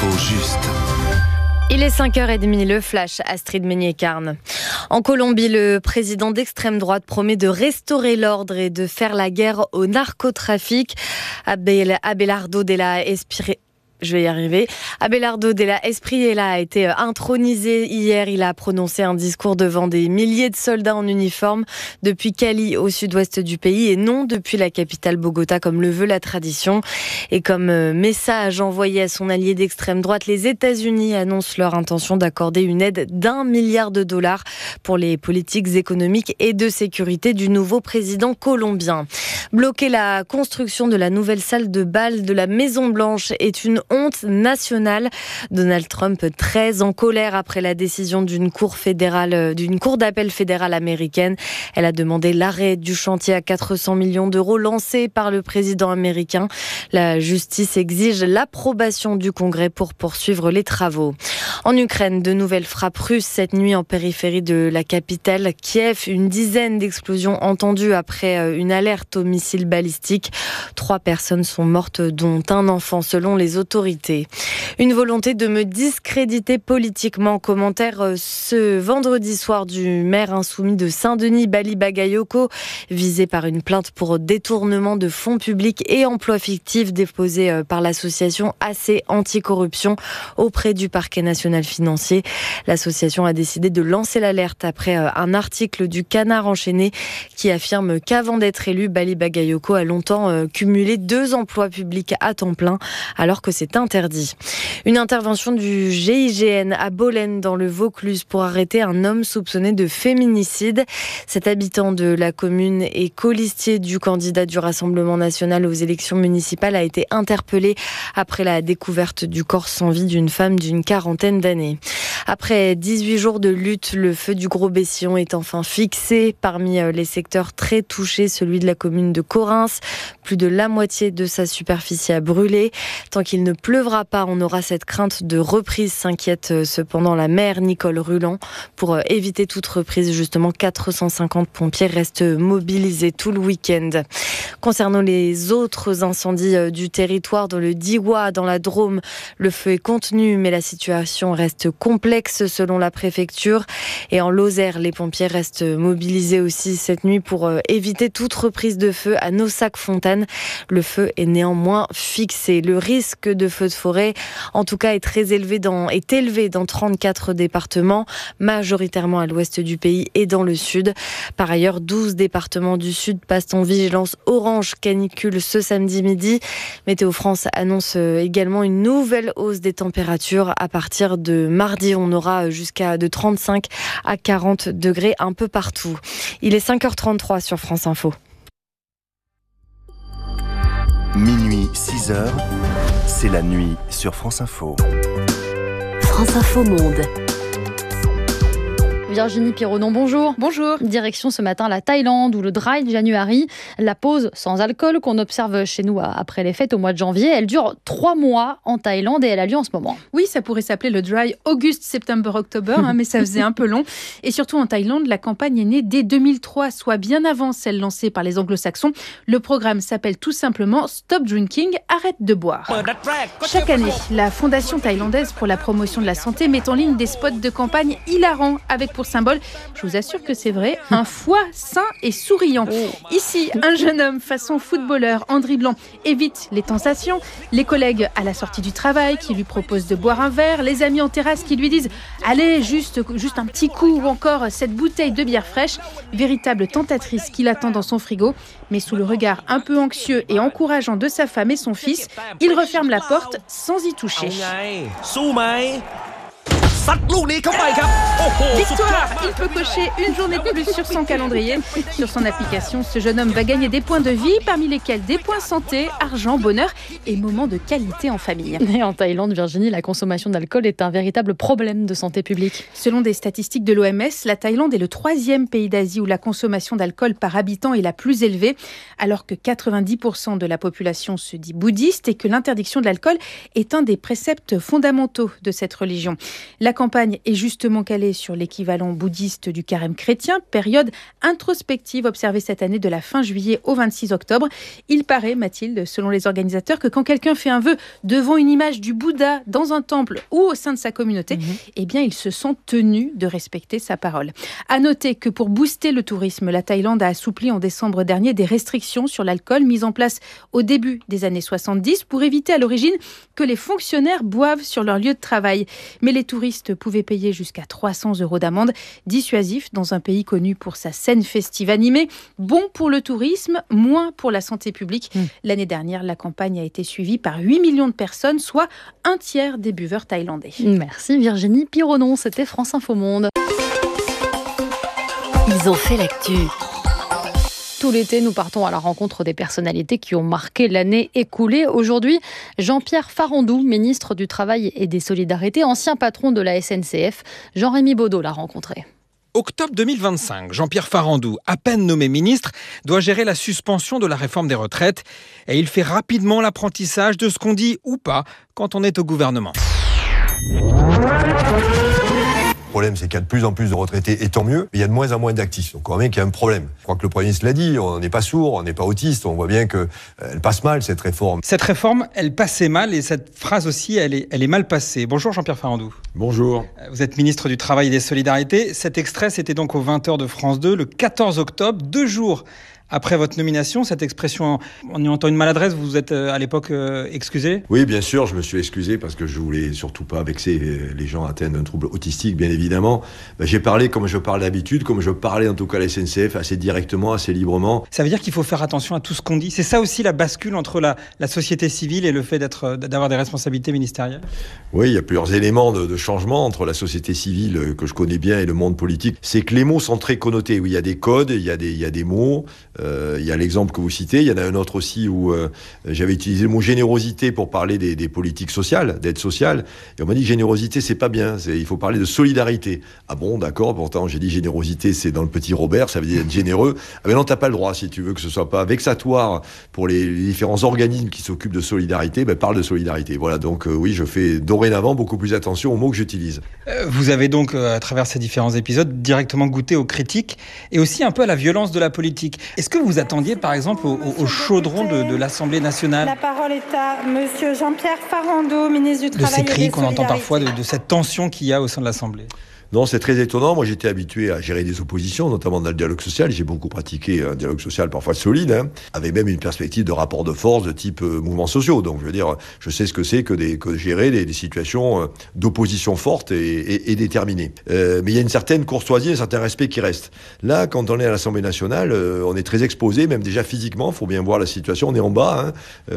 L'info juste. Il est 5h30, le flash, Astrid Meignet-Carne. En Colombie, le président d'extrême droite promet de restaurer l'ordre et de faire la guerre au narcotrafic. Abelardo de la Espriella a été intronisé hier. Il a prononcé un discours devant des milliers de soldats en uniforme depuis Cali au sud-ouest du pays et non depuis la capitale Bogota comme le veut la tradition. Et comme message envoyé à son allié d'extrême droite, les États-Unis annoncent leur intention d'accorder une aide d'$1 milliard pour les politiques économiques et de sécurité du nouveau président colombien. Bloquer la construction de la nouvelle salle de bal de la Maison-Blanche est une honte nationale. Donald Trump, très en colère après la décision d'une cour d'appel fédérale américaine. Elle a demandé l'arrêt du chantier à 400 millions d'euros lancé par le président américain. La justice exige l'approbation du Congrès pour poursuivre les travaux. En Ukraine, de nouvelles frappes russes cette nuit en périphérie de la capitale Kiev. Une dizaine d'explosions entendues après une alerte au missile balistique. 3 personnes sont mortes, dont un enfant selon les autorités. Une volonté de me discréditer politiquement. Commentaire ce vendredi soir du maire insoumis de Saint-Denis, Bali Bagayoko, visé par une plainte pour détournement de fonds publics et emploi fictif déposée par l'association AC Anticorruption auprès du parquet national financier. L'association a décidé de lancer l'alerte après un article du Canard enchaîné qui affirme qu'avant d'être élu, Bali Bagayoko a longtemps cumulé 2 emplois publics à temps plein alors que c'est interdit. Une intervention du GIGN à Bolène dans le Vaucluse pour arrêter un homme soupçonné de féminicide. Cet habitant de la commune et colistier du candidat du Rassemblement national aux élections municipales a été interpellé après la découverte du corps sans vie d'une femme d'une quarantaine d'années. Après 18 jours de lutte, le feu du Gros-Bessillon est enfin fixé. Parmi les secteurs très touchés, celui de la commune de Correns. Plus de la moitié de sa superficie a brûlé. Tant qu'il ne pleuvra pas, on aura cette crainte de reprise, s'inquiète cependant la maire Nicole Ruland. Pour éviter toute reprise, justement, 450 pompiers restent mobilisés tout le week-end. Concernant les autres incendies du territoire, dans le Diois, dans la Drôme, le feu est contenu, mais la situation reste complexe selon la préfecture. Et en Lozère, les pompiers restent mobilisés aussi cette nuit pour éviter toute reprise de feu à Naussac-Fontaine. Le feu est néanmoins fixé. Le risque de feu de forêt, en tout cas, est élevé dans 34 départements, majoritairement à l'ouest du pays et dans le sud. Par ailleurs, 12 départements du sud passent en vigilance orange canicule ce samedi midi. Météo France annonce également une nouvelle hausse des températures. À partir de mardi, on aura jusqu'à de 35 à 40 degrés un peu partout. Il est 5h33 sur France Info. Minuit 6h, c'est la nuit sur France Info. France Info Monde. Virginie Pironon, bonjour. Bonjour. Direction ce matin la Thaïlande où le Dry January, la pause sans alcool qu'on observe chez nous après les fêtes au mois de janvier, elle dure 3 mois en Thaïlande et elle a lieu en ce moment. Oui, ça pourrait s'appeler le Dry August September October, mais ça faisait un peu long. Et surtout en Thaïlande, la campagne est née dès 2003, soit bien avant celle lancée par les anglo-saxons. Le programme s'appelle tout simplement Stop Drinking, arrête de boire. Chaque année, la Fondation thaïlandaise pour la promotion de la santé met en ligne des spots de campagne hilarants avec pour symbole, je vous assure que c'est vrai, un foie sain et souriant. Ici, un jeune homme façon footballeur en dribblant évite les tentations, les collègues à la sortie du travail qui lui proposent de boire un verre, les amis en terrasse qui lui disent « Allez, juste un petit coup » ou encore cette bouteille de bière fraîche, véritable tentatrice qui l'attend dans son frigo. Mais sous le regard un peu anxieux et encourageant de sa femme et son fils, il referme la porte sans y toucher. Victoire! Il peut cocher une journée de plus sur son calendrier. Sur son application, ce jeune homme va gagner des points de vie, parmi lesquels des points santé, argent, bonheur et moments de qualité en famille. Et en Thaïlande, Virginie, la consommation d'alcool est un véritable problème de santé publique. Selon des statistiques de l'OMS, la Thaïlande est le 3e pays d'Asie où la consommation d'alcool par habitant est la plus élevée, alors que 90% de la population se dit bouddhiste et que l'interdiction de l'alcool est un des préceptes fondamentaux de cette religion. La La campagne est justement calée sur l'équivalent bouddhiste du carême chrétien, période introspective observée cette année de la fin juillet au 26 octobre. Il paraît, Mathilde, selon les organisateurs, que quand quelqu'un fait un vœu devant une image du Bouddha dans un temple ou au sein de sa communauté, eh bien, il se sent tenu de respecter sa parole. À noter que pour booster le tourisme, la Thaïlande a assoupli en décembre dernier des restrictions sur l'alcool mises en place au début des années 70 pour éviter à l'origine que les fonctionnaires boivent sur leur lieu de travail. Mais les touristes pouvaient payer jusqu'à 300 € d'amende, dissuasif dans un pays connu pour sa scène festive animée. Bon pour le tourisme, moins pour la santé publique. L'année dernière, la campagne a été suivie par 8 millions de personnes, soit un tiers des buveurs thaïlandais. Merci Virginie Pironon, c'était France Info Monde. Ils ont fait l'actu. Tout l'été, nous partons à la rencontre des personnalités qui ont marqué l'année écoulée. Aujourd'hui, Jean-Pierre Farandou, ministre du Travail et des Solidarités, ancien patron de la SNCF. Jean-Rémy Baudot l'a rencontré. Octobre 2025, Jean-Pierre Farandou, à peine nommé ministre, doit gérer la suspension de la réforme des retraites. Et il fait rapidement l'apprentissage de ce qu'on dit ou pas quand on est au gouvernement. Le problème, c'est qu'il y a de plus en plus de retraités, et tant mieux, mais il y a de moins en moins d'actifs. Donc on voit bien qu'il y a un problème. Je crois que le Premier ministre l'a dit, on n'est pas sourd, on n'est pas autiste, on voit bien qu'elle passe mal, cette réforme. Cette réforme, elle passait mal, et cette phrase aussi, elle est mal passée. Bonjour Jean-Pierre Farandou. Bonjour. Vous êtes ministre du Travail et des Solidarités. Cet extrait, c'était donc aux 20h de France 2, le 14 octobre, 2 jours après votre nomination. Cette expression, on y entend une maladresse, vous vous êtes à l'époque excusé ? Oui, bien sûr, je me suis excusé parce que je voulais surtout pas vexer les gens atteints d'un trouble autistique, bien évidemment. J'ai parlé comme je parle d'habitude, comme je parlais en tout cas à la SNCF, assez directement, assez librement. Ça veut dire qu'il faut faire attention à tout ce qu'on dit. C'est ça aussi la bascule entre la société civile et le fait d'avoir des responsabilités ministérielles ? Oui, il y a plusieurs éléments de changement entre la société civile que je connais bien et le monde politique. C'est que les mots sont très connotés. Oui, il y a des codes, il y a des mots. Il y a l'exemple que vous citez, il y en a un autre aussi où j'avais utilisé le mot générosité pour parler des politiques sociales, d'aide sociale, et on m'a dit que générosité c'est pas bien, il faut parler de solidarité. Ah bon, d'accord, pourtant j'ai dit générosité c'est dans le petit Robert, ça veut dire être généreux. Ah ben non, t'as pas le droit, si tu veux que ce soit pas vexatoire pour les différents organismes qui s'occupent de solidarité, ben parle de solidarité. Voilà, donc oui, je fais dorénavant beaucoup plus attention aux mots que j'utilise. Vous avez donc, à travers ces différents épisodes, directement goûté aux critiques et aussi un peu à la violence de la politique. Est-ce que vous attendiez par exemple au chaudron de l'Assemblée nationale ? La parole est à monsieur Jean-Pierre Farandou, ministre du Travail et des Solidarités. De ces cris qu'on entend parfois, de cette tension qu'il y a au sein de l'Assemblée. Non, c'est très étonnant. Moi, j'étais habitué à gérer des oppositions, notamment dans le dialogue social. J'ai beaucoup pratiqué un dialogue social parfois solide, avec même une perspective de rapport de force de type mouvements sociaux. Donc, je veux dire, je sais ce que c'est que gérer des situations d'opposition forte et déterminée. Mais il y a une certaine courtoisie, un certain respect qui reste. Là, quand on est à l'Assemblée nationale, on est très exposé, même déjà physiquement. Il faut bien voir la situation. On est en bas.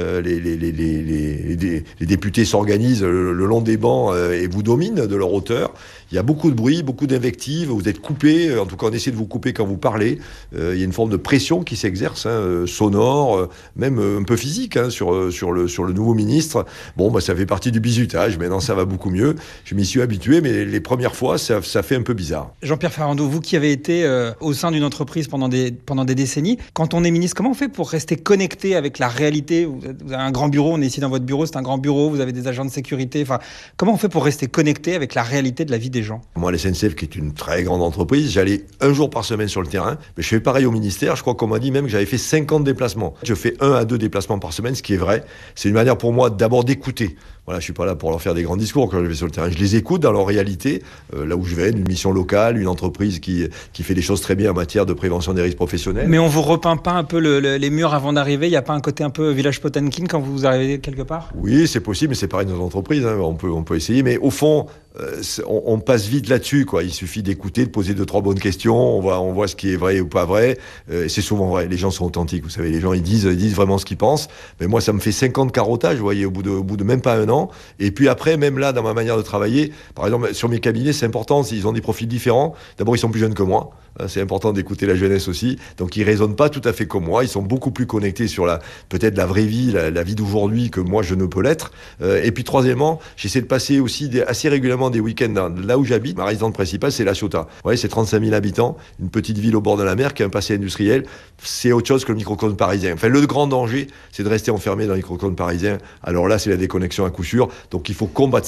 Les députés s'organisent le long des bancs et vous dominent de leur hauteur. Il y a beaucoup de bruit, beaucoup d'invectives, vous êtes coupé, en tout cas on essaie de vous couper quand vous parlez. Il y a une forme de pression qui s'exerce, sonore, même un peu physique, sur le nouveau ministre. Bon, ça fait partie du bizutage, maintenant ça va beaucoup mieux. Je m'y suis habitué, mais les premières fois, ça fait un peu bizarre. Jean-Pierre Farandou, vous qui avez été au sein d'une entreprise pendant des décennies, quand on est ministre, comment on fait pour rester connecté avec la réalité ? Vous avez un grand bureau, on est ici dans votre bureau, c'est un grand bureau, vous avez des agents de sécurité. Enfin, comment on fait pour rester connecté avec la réalité de la vie des gens ? Moi, la SNCF, qui est une très grande entreprise, j'allais 1 jour par semaine sur le terrain, mais je fais pareil au ministère. Je crois qu'on m'a dit même que j'avais fait 50 déplacements. Je fais 1 à 2 déplacements par semaine, ce qui est vrai. C'est une manière pour moi d'abord d'écouter. Voilà, je suis pas là pour leur faire des grands discours quand je vais sur le terrain. Je les écoute dans leur réalité, là où je vais, une mission locale, une entreprise qui fait des choses très bien en matière de prévention des risques professionnels. Mais on vous repeint pas un peu les murs avant d'arriver ? Il n'y a pas un côté un peu village Potemkin quand vous arrivez quelque part ? Oui, c'est possible, mais c'est pareil dans nos entreprises. On peut essayer, mais au fond, on passe vite là-dessus, quoi. Il suffit d'écouter, de poser 2-3 bonnes questions. On voit ce qui est vrai ou pas vrai. C'est souvent vrai. Les gens sont authentiques. Vous savez, les gens ils disent vraiment ce qu'ils pensent. Mais moi, ça me fait 50 carottages, vous voyez, au bout de même pas 1 an. Et puis après, même là, dans ma manière de travailler, par exemple, sur mes cabinets, c'est important. Ils ont des profils différents. D'abord, ils sont plus jeunes que moi. C'est important d'écouter la jeunesse aussi. Donc, ils raisonnent pas tout à fait comme moi. Ils sont beaucoup plus connectés sur peut-être la vraie vie, la vie d'aujourd'hui que moi, je ne peux l'être. Et puis, troisièmement, j'essaie de passer aussi assez régulièrement des week-ends là où j'habite. Ma résidence principale, c'est La Ciotat. Vous voyez, c'est 35 000 habitants, une petite ville au bord de la mer qui a un passé industriel. C'est autre chose que le microcosme parisien. Enfin, le grand danger, c'est de rester enfermé dans le microcosme parisien. Alors là, c'est la déconnexion à coup sûr. Donc, il faut combattre ça.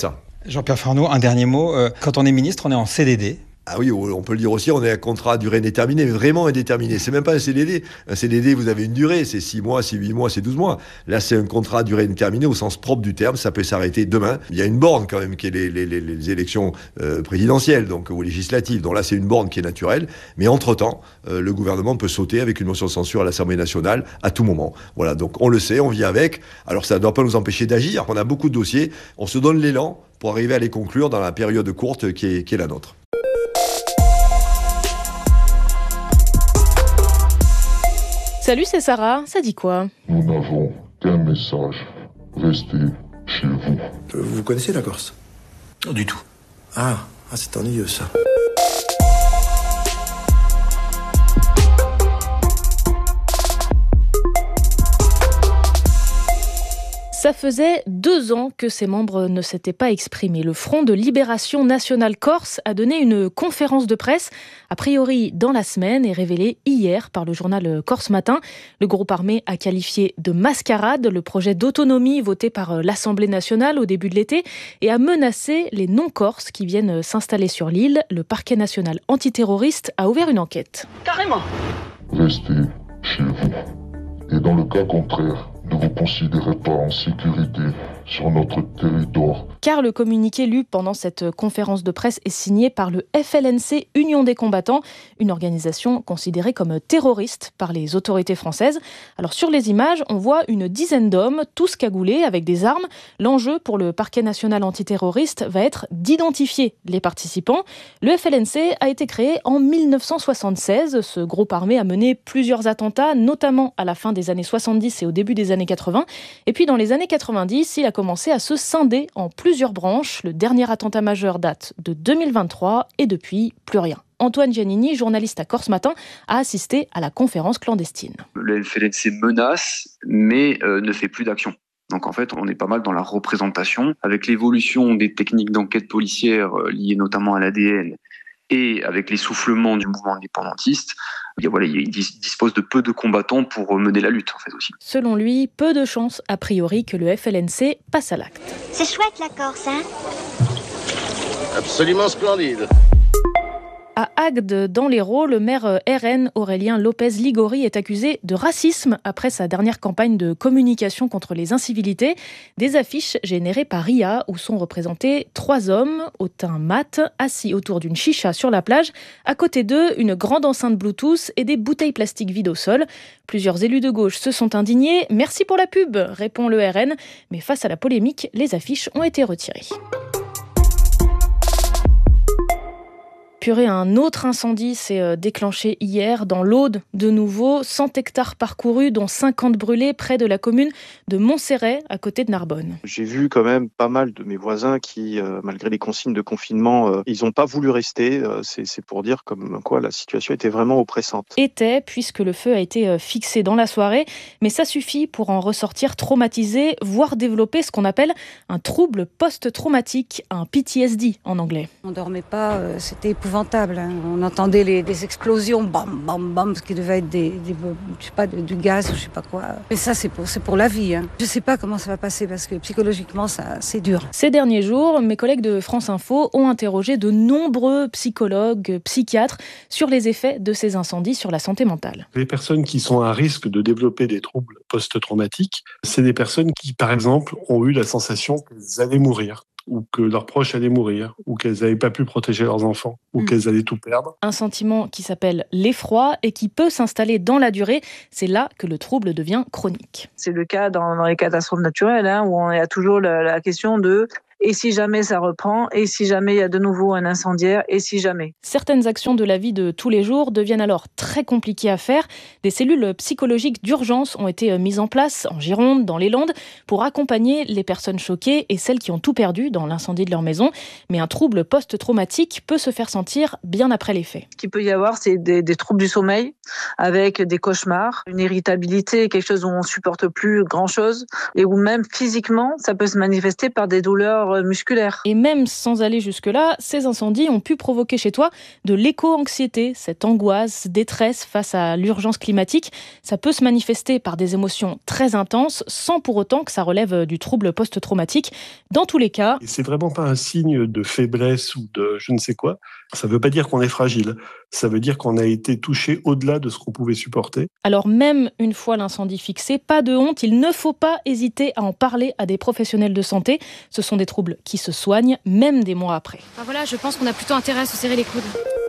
Jean-Pierre Farandou, un dernier mot. Quand on est ministre, on est en CDD. Ah oui, on peut le dire aussi, on est un contrat à durée indéterminée, vraiment indéterminé. C'est même pas un CDD. Un CDD, vous avez une durée, c'est 6 mois, c'est 8 mois, c'est 12 mois. Là, c'est un contrat à durée indéterminée au sens propre du terme, ça peut s'arrêter demain. Il y a une borne quand même qui est les élections présidentielles donc, ou législatives. Donc là, c'est une borne qui est naturelle. Mais entre-temps, le gouvernement peut sauter avec une motion de censure à l'Assemblée nationale à tout moment. Voilà, donc on le sait, on vit avec. Alors ça ne doit pas nous empêcher d'agir. On a beaucoup de dossiers, on se donne l'élan pour arriver à les conclure dans la période courte qui est la nôtre. Salut, c'est Sarah, ça dit quoi? Nous n'avons qu'un message. Restez chez vous. Vous connaissez la Corse? Non, du tout. Ah, c'est ennuyeux ça. Ça faisait 2 ans que ses membres ne s'étaient pas exprimés. Le Front de Libération Nationale Corse a donné une conférence de presse, a priori dans la semaine, et révélée hier par le journal Corse Matin. Le groupe armé a qualifié de mascarade le projet d'autonomie voté par l'Assemblée nationale au début de l'été et a menacé les non-corses qui viennent s'installer sur l'île. Le parquet national antiterroriste a ouvert une enquête. Carrément. Restez chez vous. Et dans le cas contraire, ne vous considérez pas en sécurité sur notre territoire. Car le communiqué lu pendant cette conférence de presse est signé par le FLNC Union des combattants, une organisation considérée comme terroriste par les autorités françaises. Alors sur les images, on voit une dizaine d'hommes, tous cagoulés avec des armes. L'enjeu pour le parquet national antiterroriste va être d'identifier les participants. Le FLNC a été créé en 1976. Ce groupe armé a mené plusieurs attentats, notamment à la fin des années 70 et au début des années 80. Et puis dans les années 90, il a commencé à se scinder en plusieurs branches. Le dernier attentat majeur date de 2023 et depuis, plus rien. Antoine Giannini, journaliste à Corse Matin, a assisté à la conférence clandestine. Le FLNC menace, mais ne fait plus d'action. Donc en fait, on est pas mal dans la représentation. Avec l'évolution des techniques d'enquête policière liées notamment à l'ADN et avec l'essoufflement du mouvement indépendantiste, il dispose de peu de combattants pour mener la lutte en fait aussi. Selon lui, peu de chances a priori que le FLNC passe à l'acte. C'est chouette la Corse, hein? Absolument splendide. À Agde, dans l'Hérault, le maire RN Aurélien Lopez Ligori est accusé de racisme après sa dernière campagne de communication contre les incivilités. Des affiches générées par RIA où sont représentés 3 hommes au teint mat, assis autour d'une chicha sur la plage. À côté d'eux, une grande enceinte Bluetooth et des bouteilles plastiques vides au sol. Plusieurs élus de gauche se sont indignés. « Merci pour la pub », répond le RN. Mais face à la polémique, les affiches ont été retirées. Un autre incendie s'est déclenché hier dans l'Aude. De nouveau, 100 hectares parcourus, dont 50 brûlés près de la commune de Montserrat, à côté de Narbonne. J'ai vu quand même pas mal de mes voisins qui, malgré les consignes de confinement, ils n'ont pas voulu rester. C'est pour dire comme quoi la situation était vraiment oppressante. Puisque le feu a été fixé dans la soirée. Mais ça suffit pour en ressortir traumatisé, voire développer ce qu'on appelle un trouble post-traumatique, un PTSD en anglais. On ne dormait pas, c'était épouvantable. On entendait des explosions, bam, bam, bam, ce qui devait être du gaz ou je sais pas quoi. Mais ça, c'est pour la vie. Je sais pas comment ça va passer parce que psychologiquement, c'est dur. Ces derniers jours, mes collègues de France Info ont interrogé de nombreux psychologues, psychiatres sur les effets de ces incendies sur la santé mentale. Les personnes qui sont à risque de développer des troubles post-traumatiques, c'est des personnes qui, par exemple, ont eu la sensation qu'elles allaient mourir, ou que leurs proches allaient mourir, ou qu'elles n'avaient pas pu protéger leurs enfants, ou qu'elles allaient tout perdre. Un sentiment qui s'appelle l'effroi et qui peut s'installer dans la durée. C'est là que le trouble devient chronique. C'est le cas dans les catastrophes naturelles, où on a toujours la question de et si jamais ça reprend, et si jamais il y a de nouveau un incendiaire, et si jamais. Certaines actions de la vie de tous les jours deviennent alors très compliquées à faire. Des cellules psychologiques d'urgence ont été mises en place en Gironde, dans les Landes, pour accompagner les personnes choquées et celles qui ont tout perdu dans l'incendie de leur maison. Mais un trouble post-traumatique peut se faire sentir bien après les faits. Ce qu'il peut y avoir, c'est des troubles du sommeil, avec des cauchemars, une irritabilité, quelque chose où on ne supporte plus grand-chose, et où même physiquement, ça peut se manifester par des douleurs douleurs musculaires. Et même sans aller jusque-là, ces incendies ont pu provoquer chez toi de l'éco-anxiété, cette angoisse, détresse face à l'urgence climatique. Ça peut se manifester par des émotions très intenses, sans pour autant que ça relève du trouble post-traumatique. Dans tous les cas... C'est vraiment pas un signe de faiblesse ou de je ne sais quoi. Ça veut pas dire qu'on est fragile. Ça veut dire qu'on a été touché au-delà de ce qu'on pouvait supporter. Alors même une fois l'incendie fixé, pas de honte, il ne faut pas hésiter à en parler à des professionnels de santé. Ce sont des troubles qui se soignent, même des mois après. Voilà, je pense qu'on a plutôt intérêt à se serrer les coudes.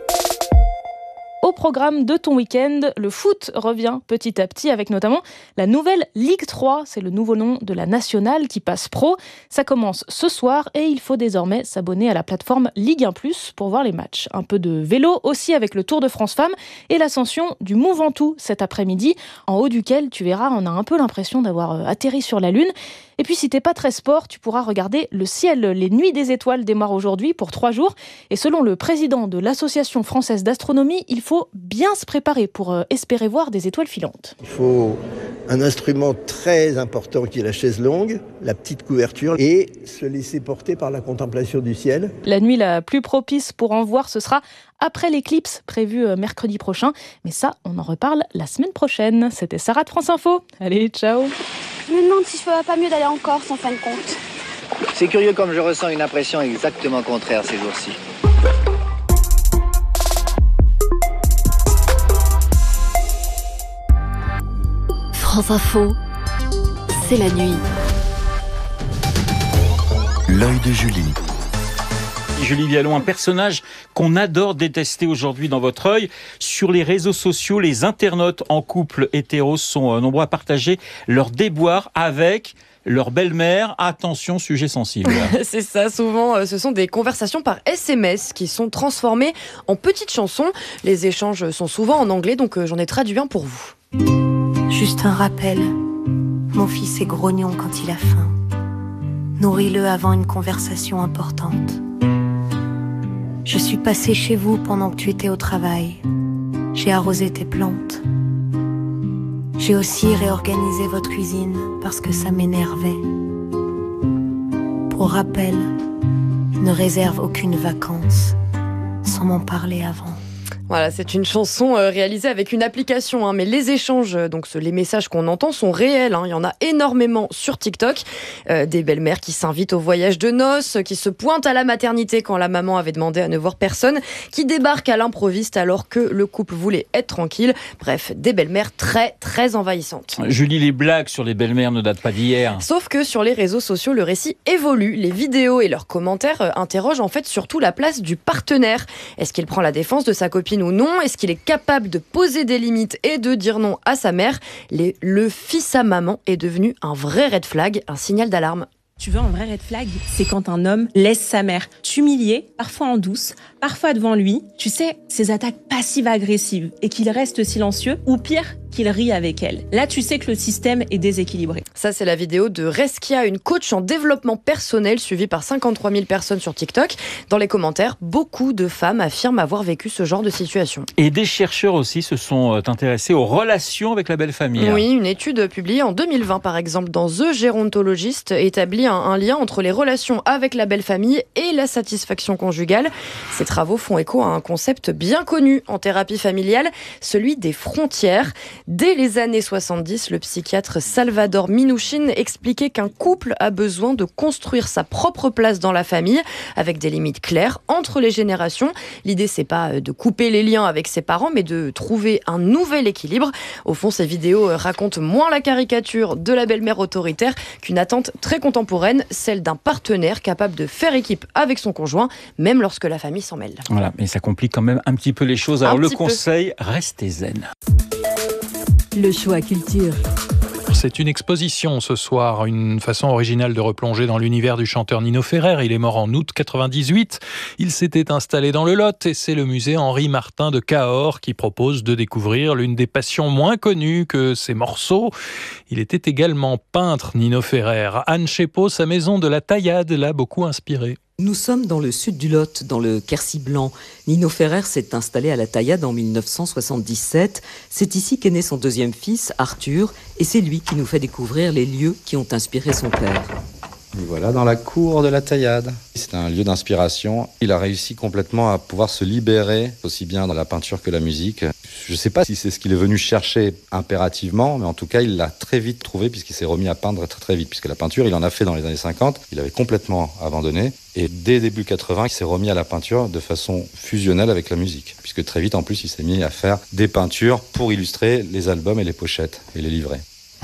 Au programme de ton week-end, le foot revient petit à petit avec notamment la nouvelle Ligue 3. C'est le nouveau nom de la nationale qui passe pro. Ça commence ce soir et il faut désormais s'abonner à la plateforme Ligue 1+ pour voir les matchs. Un peu de vélo aussi avec le Tour de France Femmes et l'ascension du Mont Ventoux cet après-midi, en haut duquel tu verras, on a un peu l'impression d'avoir atterri sur la Lune. Et puis si t'es pas très sport, tu pourras regarder le ciel. Les Nuits des Étoiles démarrent aujourd'hui pour 3 jours. Et selon le président de l'Association française d'astronomie, il faut bien se préparer pour espérer voir des étoiles filantes. Il faut un instrument très important qui est la chaise longue, la petite couverture et se laisser porter par la contemplation du ciel. La nuit la plus propice pour en voir, ce sera après l'éclipse prévue mercredi prochain. Mais ça, on en reparle la semaine prochaine. C'était Sarah de France Info. Allez, ciao. Je me demande si je ferais pas mieux d'aller en Corse en fin de compte. C'est curieux comme je ressens une impression exactement contraire ces jours-ci. France Info, c'est la nuit. L'œil de Julie. Julie Vialon, un personnage qu'on adore détester aujourd'hui dans votre œil. Sur les réseaux sociaux, les internautes en couple hétéros sont nombreux à partager leurs déboires avec leur belle-mère. Attention, sujet sensible. C'est ça, souvent ce sont des conversations par SMS qui sont transformées en petites chansons. Les échanges sont souvent en anglais, donc j'en ai traduit un pour vous. Juste un rappel, mon fils est grognon quand il a faim. Nourris-le avant une conversation importante. Je suis passée chez vous pendant que tu étais au travail. J'ai arrosé tes plantes. J'ai aussi réorganisé votre cuisine parce que ça m'énervait. Pour rappel, ne réserve aucune vacance sans m'en parler avant. Voilà, c'est une chanson réalisée avec une application, mais les échanges, donc les messages qu'on entend sont réels. Il y en a énormément sur TikTok. Des belles-mères qui s'invitent au voyage de noces, qui se pointent à la maternité quand la maman avait demandé à ne voir personne, qui débarquent à l'improviste alors que le couple voulait être tranquille. Bref, des belles-mères très, très envahissantes. Julie, les blagues sur les belles-mères ne datent pas d'hier. Sauf que sur les réseaux sociaux, le récit évolue. Les vidéos et leurs commentaires interrogent en fait surtout la place du partenaire. Est-ce qu'il prend la défense de sa copine ou non? Est-ce qu'il est capable de poser des limites et de dire non à sa mère? Le fils à maman est devenu un vrai red flag, un signal d'alarme. Tu veux un vrai red flag? C'est quand un homme laisse sa mère s'humilier, parfois en douce, parfois devant lui. Tu sais, ces attaques passives-agressives et qu'il reste silencieux, ou pire, qu'il rit avec elle. Là, tu sais que le système est déséquilibré. Ça, c'est la vidéo de Reskia, une coach en développement personnel suivie par 53 000 personnes sur TikTok. Dans les commentaires, beaucoup de femmes affirment avoir vécu ce genre de situation. Et des chercheurs aussi se sont intéressés aux relations avec la belle famille. Oui, une étude publiée en 2020, par exemple, dans The Gérontologist, établit un lien entre les relations avec la belle famille et la satisfaction conjugale. Ces travaux font écho à un concept bien connu en thérapie familiale, celui des frontières. Dès les années 70, le psychiatre Salvador Minuchin expliquait qu'un couple a besoin de construire sa propre place dans la famille, avec des limites claires entre les générations. L'idée, c'est pas de couper les liens avec ses parents, mais de trouver un nouvel équilibre. Au fond, ces vidéos racontent moins la caricature de la belle-mère autoritaire qu'une attente très contemporaine, celle d'un partenaire capable de faire équipe avec son conjoint, même lorsque la famille s'en mêle. Voilà, mais ça complique quand même un petit peu les choses. Alors le conseil, restez zen. Le choix culture. C'est une exposition ce soir, une façon originale de replonger dans l'univers du chanteur Nino Ferrer. Il est mort en août 98. Il s'était installé dans le Lot et c'est le musée Henri Martin de Cahors qui propose de découvrir l'une des passions moins connues que ses morceaux. Il était également peintre, Nino Ferrer. Anne Chepot, sa maison de la Taillade, l'a beaucoup inspiré. Nous sommes dans le sud du Lot, dans le Quercy blanc. Nino Ferrer s'est installé à la Taillade en 1977. C'est ici qu'est né son deuxième fils, Arthur, et c'est lui qui nous fait découvrir les lieux qui ont inspiré son père. Et voilà dans la cour de la Taillade. C'est un lieu d'inspiration. Il a réussi complètement à pouvoir se libérer, aussi bien dans la peinture que la musique. Je ne sais pas si c'est ce qu'il est venu chercher impérativement, mais en tout cas, il l'a très vite trouvé puisqu'il s'est remis à peindre très très vite. Puisque la peinture, il en a fait dans les années 50, il avait complètement abandonné. Et dès début 80, il s'est remis à la peinture de façon fusionnelle avec la musique. Puisque très vite, en plus, il s'est mis à faire des peintures pour illustrer les albums et les pochettes et les livrets.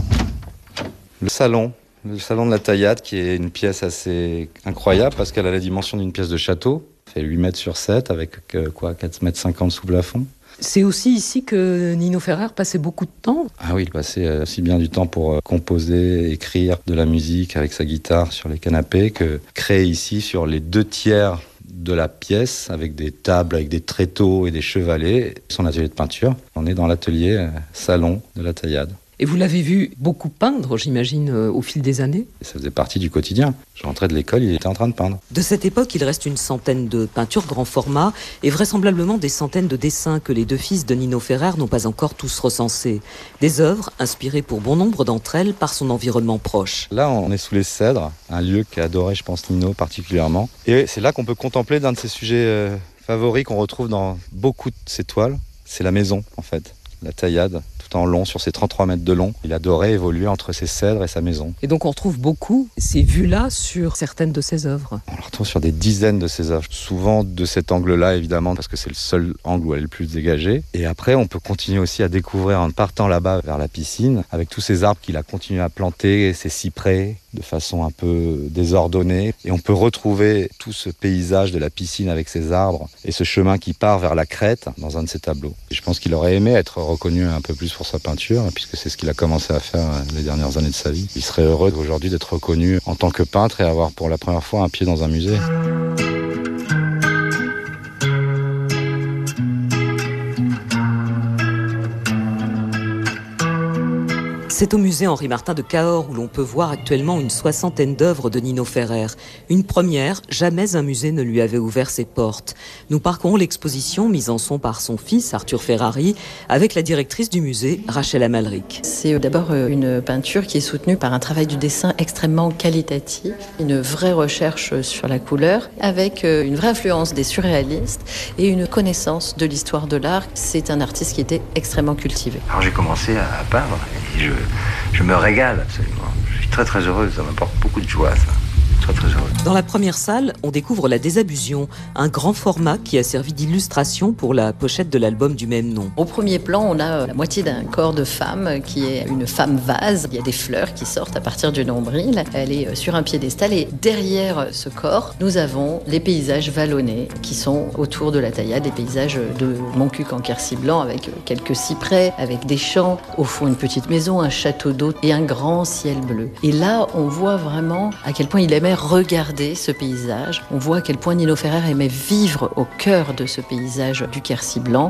Le salon de la Taillade, qui est une pièce assez incroyable parce qu'elle a la dimension d'une pièce de château. Elle fait 8 mètres sur 7 avec 4,50 mètres sous plafond. C'est aussi ici que Nino Ferrer passait beaucoup de temps. Ah oui, il passait aussi bien du temps pour composer, écrire de la musique avec sa guitare sur les canapés que créer ici sur les 2 tiers de la pièce avec des tables, avec des tréteaux et des chevalets. Son atelier de peinture. On est dans l'atelier salon de la Taillade. Et vous l'avez vu beaucoup peindre, j'imagine, au fil des années ? Ça faisait partie du quotidien. Je rentrais de l'école, il était en train de peindre. De cette époque, il reste une centaine de peintures grand format et vraisemblablement des centaines de dessins que les 2 fils de Nino Ferrer n'ont pas encore tous recensés. Des œuvres inspirées pour bon nombre d'entre elles par son environnement proche. Là, on est sous les cèdres, un lieu qu'a je pense, Nino particulièrement. Et c'est là qu'on peut contempler d'un de ses sujets favoris qu'on retrouve dans beaucoup de ses toiles. C'est la maison, en fait, la Taillade. Tout en long, sur ses 33 mètres de long. Il adorait évoluer entre ses cèdres et sa maison. Et donc on retrouve beaucoup ces vues-là sur certaines de ses œuvres. On le retrouve sur des dizaines de ses œuvres. Souvent de cet angle-là, évidemment, parce que c'est le seul angle où elle est le plus dégagée. Et après, on peut continuer aussi à découvrir en partant là-bas vers la piscine, avec tous ces arbres qu'il a continué à planter, ces cyprès, de façon un peu désordonnée. Et on peut retrouver tout ce paysage de la piscine avec ses arbres et ce chemin qui part vers la crête dans un de ses tableaux. Et je pense qu'il aurait aimé être reconnu un peu plus pour sa peinture, puisque c'est ce qu'il a commencé à faire les dernières années de sa vie. Il serait heureux aujourd'hui d'être reconnu en tant que peintre et avoir pour la première fois un pied dans un musée. C'est au musée Henri Martin de Cahors où l'on peut voir actuellement une 60aine d'œuvres de Nino Ferrer. Une première, jamais un musée ne lui avait ouvert ses portes. Nous parcourons l'exposition mise en son par son fils Arthur Ferrari avec la directrice du musée Rachel Amalric. C'est d'abord une peinture qui est soutenue par un travail du dessin extrêmement qualitatif, une vraie recherche sur la couleur avec une vraie influence des surréalistes et une connaissance de l'histoire de l'art. C'est un artiste qui était extrêmement cultivé. Alors j'ai commencé à peindre et je me régale absolument. Je suis très très heureux, ça m'apporte beaucoup de joie, ça. Très très heureux. Dans la première salle, on découvre La Désabusion, un grand format qui a servi d'illustration pour la pochette de l'album du même nom. Au premier plan, on a la moitié d'un corps de femme qui est une femme vase. Il y a des fleurs qui sortent à partir du nombril. Elle est sur un piédestal et derrière ce corps, nous avons les paysages vallonnés qui sont autour de la Taillade, des paysages de Montcuq en Quercy-Blanc avec quelques cyprès, avec des champs, au fond une petite maison, un château d'eau et un grand ciel bleu. Et là, on voit vraiment à quel point il aimait regarder ce paysage. On voit à quel point Nino Ferrer aimait vivre au cœur de ce paysage du Quercy blanc.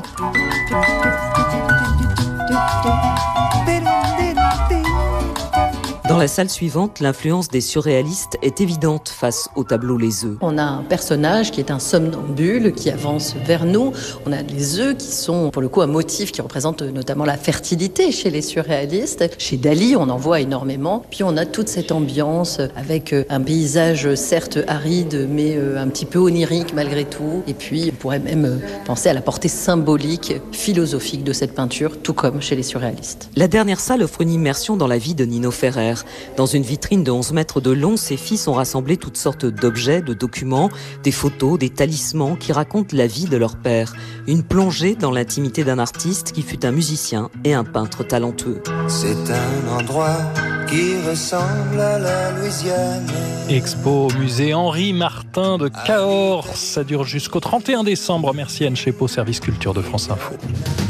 Dans la salle suivante, l'influence des surréalistes est évidente face au tableau Les œufs. On a un personnage qui est un somnambule qui avance vers nous. On a les œufs qui sont pour le coup un motif qui représente notamment la fertilité chez les surréalistes. Chez Dali, on en voit énormément. Puis on a toute cette ambiance avec un paysage certes aride mais un petit peu onirique malgré tout. Et puis on pourrait même penser à la portée symbolique, philosophique de cette peinture, tout comme chez les surréalistes. La dernière salle offre une immersion dans la vie de Nino Ferrer. Dans une vitrine de 11 mètres de long, ses fils ont rassemblé toutes sortes d'objets, de documents, des photos, des talismans qui racontent la vie de leur père. Une plongée dans l'intimité d'un artiste qui fut un musicien et un peintre talentueux. C'est un endroit qui ressemble à la Louisiane. Expo au musée Henri Martin de Cahors. Ça dure jusqu'au 31 décembre. Merci Anne Chepot, service culture de France Info.